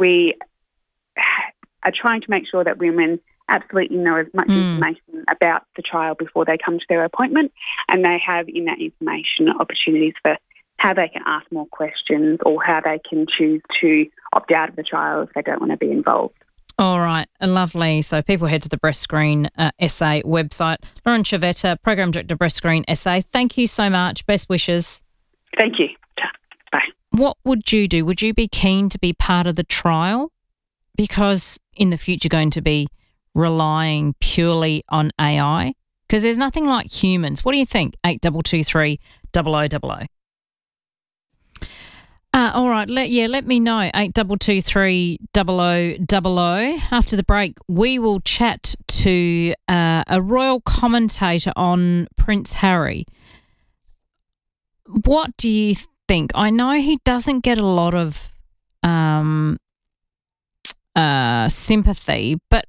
we are trying to make sure that women absolutely know as much information about the trial before they come to their appointment, and they have in that information opportunities for how they can ask more questions or how they can choose to opt out of the trial if they don't want to be involved. All right, lovely. So people head to the Breast Screen SA website. Lauren Chavetta, Program Director, Breast Screen SA, thank you so much. Best wishes. Thank you. Bye. What would you do? Would you be keen to be part of the trial? Because in the future going to be relying purely on AI? Because there's nothing like humans. What do you think? 8223 0000. All right, let me know, 8223 0000. After the break, we will chat to a royal commentator on Prince Harry. What do you think? I know he doesn't get a lot of sympathy, but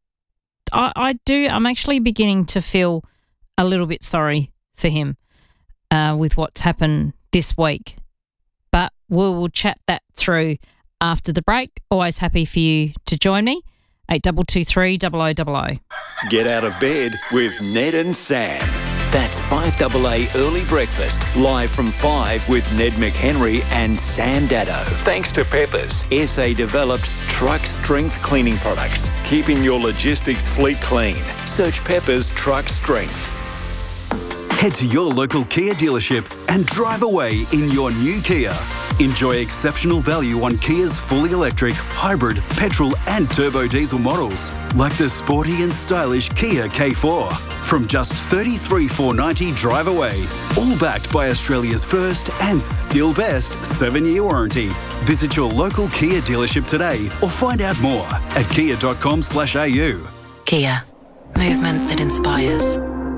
I do. I'm actually beginning to feel a little bit sorry for him with what's happened this week. But we'll chat that through after the break. Always happy for you to join me. 8223 0000. Get out of bed with Ned and Sam. That's 5AA Early Breakfast, live from 5 with Ned McHenry and Sam Daddo. Thanks to Peppers, SA-developed truck strength cleaning products, keeping your logistics fleet clean. Search Peppers Truck Strength. Head to your local Kia dealership and drive away in your new Kia. Enjoy exceptional value on Kia's fully electric, hybrid, petrol and turbo diesel models, like the sporty and stylish Kia K4. From just $33,490 drive away, all backed by Australia's first and still best 7-year warranty. Visit your local Kia dealership today or find out more at kia.com/au. Kia. Movement that inspires.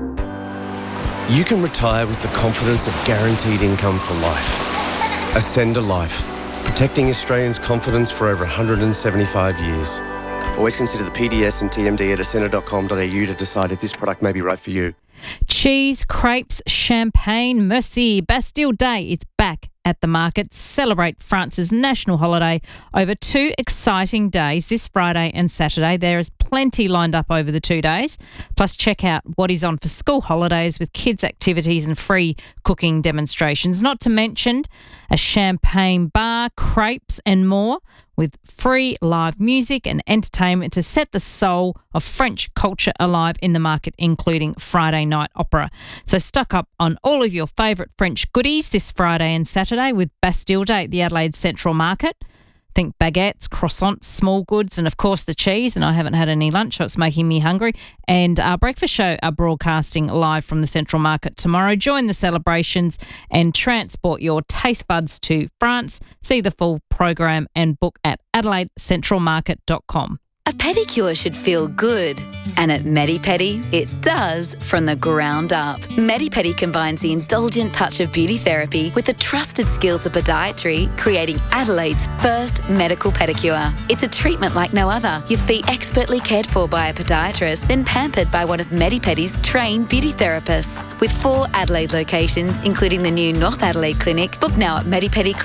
You can retire with the confidence of guaranteed income for life. Ascend a Life, protecting Australians' confidence for over 175 years. Always consider the PDS and TMD at ascender.com.au to decide if this product may be right for you. Cheese, crepes, champagne, merci. Bastille Day is back at the market. Celebrate France's national holiday over 2 exciting days, this Friday and Saturday. There is plenty lined up over the 2 days. Plus, check out what is on for school holidays with kids' activities and free cooking demonstrations. Not to mention a champagne bar, crepes and more, with free live music and entertainment to set the soul of French culture alive in the market, including Friday night opera. So stock up on all of your favourite French goodies this Friday and Saturday with Bastille Day at the Adelaide Central Market. Think baguettes, croissants, small goods, and of course the cheese. And I haven't had any lunch, so it's making me hungry. And our breakfast show are broadcasting live from the Central Market tomorrow. Join the celebrations and transport your taste buds to France. See the full program and book at adelaidecentralmarket.com. A pedicure should feel good, and at Medi-Pedi, it does from the ground up. Medi-Pedi combines the indulgent touch of beauty therapy with the trusted skills of podiatry, creating Adelaide's first medical pedicure. It's a treatment like no other. Your feet expertly cared for by a podiatrist, then pampered by one of Medi-Pedi's trained beauty therapists. With 4 Adelaide locations, including the new North Adelaide Clinic, book now at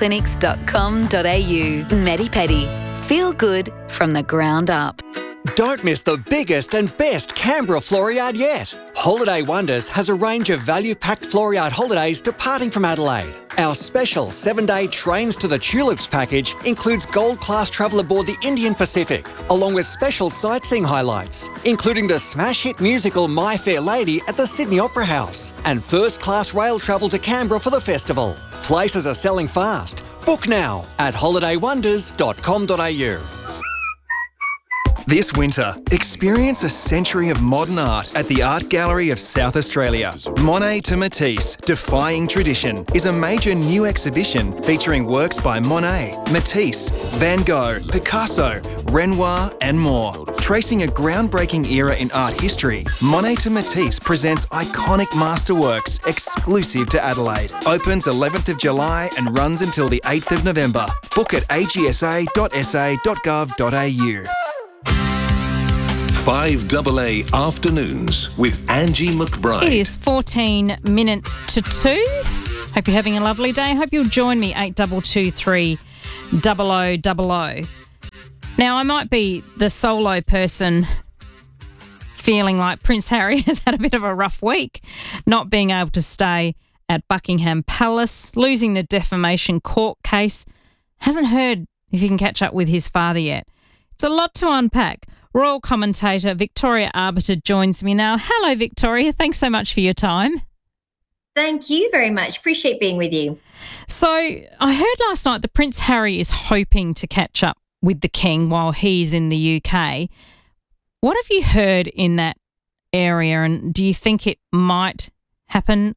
medipediclinics.com.au. Medi-Pedi. Feel good from the ground up. Don't miss the biggest and best Canberra Floriade yet. Holiday Wonders has a range of value-packed Floriade holidays departing from Adelaide. Our special 7-day Trains to the Tulips package includes gold-class travel aboard the Indian Pacific, along with special sightseeing highlights, including the smash hit musical My Fair Lady at the Sydney Opera House, and first-class rail travel to Canberra for the festival. Places are selling fast. Book now at holidaywonders.com.au. This winter, experience a century of modern art at the Art Gallery of South Australia. Monet to Matisse, Defying Tradition is a major new exhibition featuring works by Monet, Matisse, Van Gogh, Picasso, Renoir and more. Tracing a groundbreaking era in art history, Monet to Matisse presents iconic masterworks exclusive to Adelaide. Opens 11th of July and runs until the 8th of November. Book at agsa.sa.gov.au. 5AA Afternoons with Angie McBride. It is 14 minutes to 2. Hope you're having a lovely day. Hope you'll join me, 8223 0000. Now, I might be the solo person feeling like Prince Harry has had a bit of a rough week, not being able to stay at Buckingham Palace, losing the defamation court case, hasn't heard if he can catch up with his father yet. It's a lot to unpack. Royal commentator Victoria Arbiter joins me now. Hello, Victoria. Thanks so much for your time. Thank you very much. Appreciate being with you. So I heard last night that Prince Harry is hoping to catch up with the King while he's in the UK. What have you heard in that area, and do you think it might happen?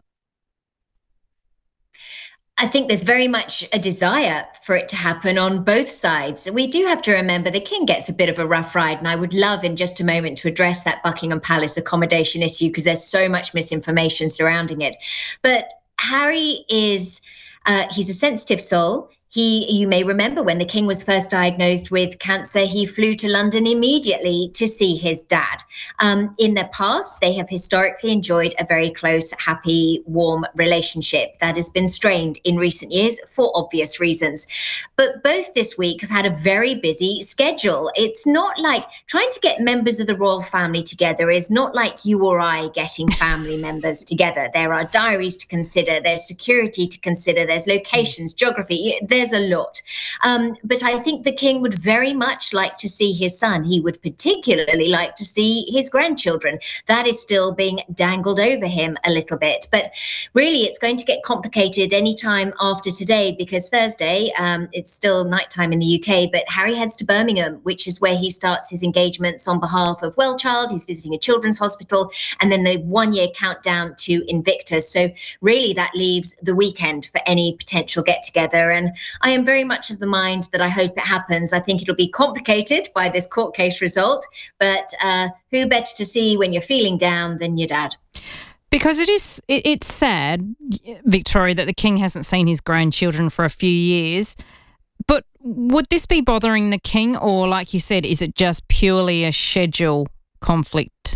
I think there's very much a desire for it to happen on both sides. We do have to remember the King gets a bit of a rough ride, and I would love in just a moment to address that Buckingham Palace accommodation issue because there's so much misinformation surrounding it. But Harry is, he's a sensitive soul. You may remember when the King was first diagnosed with cancer, he flew to London immediately to see his dad. In the past, they have historically enjoyed a very close, happy, warm relationship that has been strained in recent years for obvious reasons. But both this week have had a very busy schedule. It's not like trying to get members of the royal family together is not like you or I getting family members together. There are diaries to consider, there's security to consider, there's locations, geography, there's a lot. But I think the King would very much like to see his son. He would particularly like to see his grandchildren. That is still being dangled over him a little bit. But really, it's going to get complicated anytime after today because Thursday, it's still nighttime in the UK, but Harry heads to Birmingham, which is where he starts his engagements on behalf of Wellchild. He's visiting a children's hospital, and then the 1-year countdown to Invictus. So really, that leaves the weekend for any potential get-together. And I am very much of the mind that I hope it happens. I think it'll be complicated by this court case result, but who better to see when you're feeling down than your dad? Because it's sad, Victoria, that the King hasn't seen his grandchildren for a few years. But would this be bothering the King, or like you said, is it just purely a schedule conflict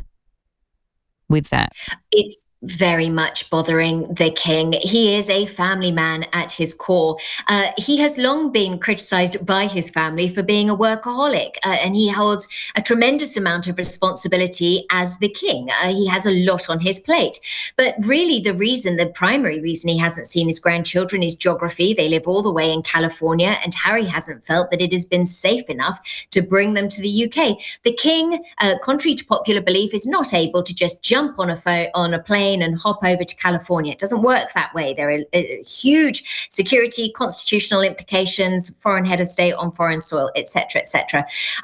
with that? It's very much bothering the King. He is a family man at his core. He has long been criticised by his family for being a workaholic, and he holds a tremendous amount of responsibility as the King. He has a lot on his plate. But really the primary reason he hasn't seen his grandchildren is geography. They live all the way in California, and Harry hasn't felt that it has been safe enough to bring them to the UK. The King, contrary to popular belief, is not able to just jump on a plane and hop over to California. It doesn't work that way. There are huge security, constitutional implications, foreign head of state on foreign soil, etc., etc.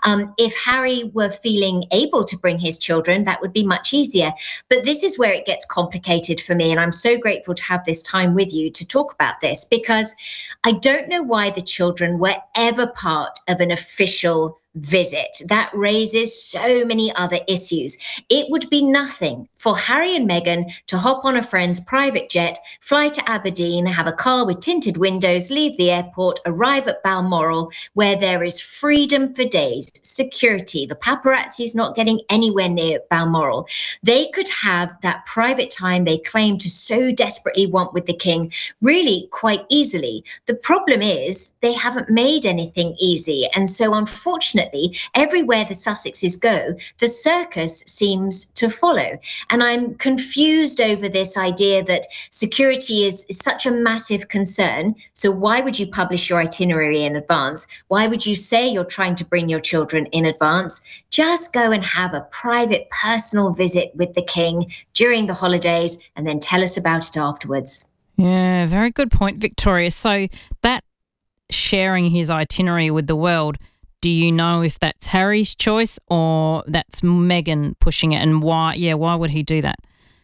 If Harry were feeling able to bring his children, that would be much easier. But this is where it gets complicated for me, and I'm so grateful to have this time with you to talk about this, because I don't know why the children were ever part of an official visit. That raises so many other issues. It would be nothing for Harry and Meghan to hop on a friend's private jet, fly to Aberdeen, have a car with tinted windows, leave the airport, arrive at Balmoral, where there is freedom for days, security. The paparazzi is not getting anywhere near Balmoral. They could have that private time they claim to so desperately want with the King really quite easily. The problem is they haven't made anything easy. And so unfortunately, everywhere the Sussexes go, the circus seems to follow. And I'm confused over this idea that security is such a massive concern. So why would you publish your itinerary in advance? Why would you say you're trying to bring your children in advance? Just go and have a private, personal visit with the King during the holidays and then tell us about it afterwards. Yeah, very good point, Victoria. So that sharing his itinerary with the world, do you know if that's Harry's choice or that's Meghan pushing it, and why? Yeah, why would he do that?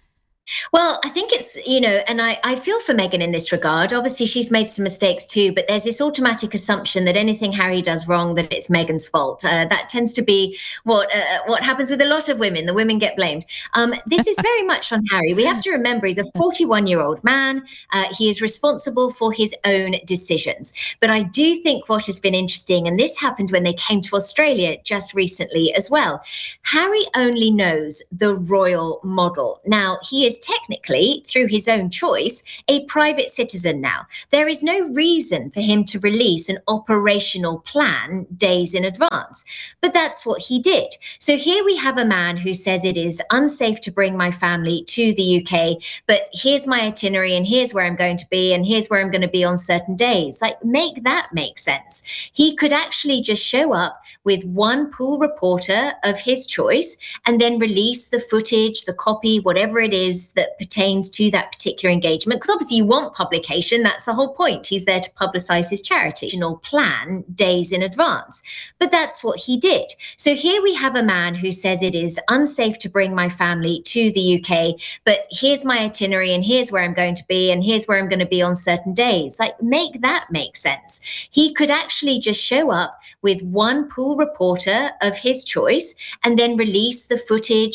Well, I think it's, and I feel for Meghan in this regard. Obviously, she's made some mistakes too, but there's this automatic assumption that anything Harry does wrong, that it's Meghan's fault. That tends to be what happens with a lot of women. The women get blamed. This is very much on Harry. We have to remember he's a 41-year-old man. He is responsible for his own decisions. But I do think what has been interesting, and this happened when they came to Australia just recently as well, Harry only knows the royal model. Now, he is is technically, through his own choice, a private citizen now. There is no reason for him to release an operational plan days in advance. But that's what he did. So here we have a man who says it is unsafe to bring my family to the UK, but here's my itinerary and here's where I'm going to be and here's where I'm going to be on certain days. Like, make that make sense. He could actually just show up with one pool reporter of his choice and then release the footage, the copy, whatever it is that pertains to that particular engagement. Because obviously you want publication. That's the whole point. He's there to publicize his charity. Plan days in advance. But that's what he did. So here we have a man who says it is unsafe to bring my family to the UK, but here's my itinerary and here's where I'm going to be and here's where I'm going to be on certain days. Like, make that make sense. He could actually just show up with one pool reporter of his choice and then release the footage,